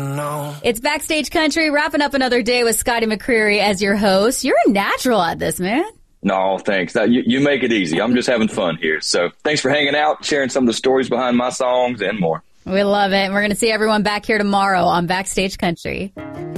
It's Backstage Country, wrapping up another day with Scotty McCreery as your host. You're a natural at this, man. No, thanks. You make it easy. I'm just having fun here. So thanks for hanging out, sharing some of the stories behind my songs and more. We love it. And we're going to see everyone back here tomorrow on Backstage Country.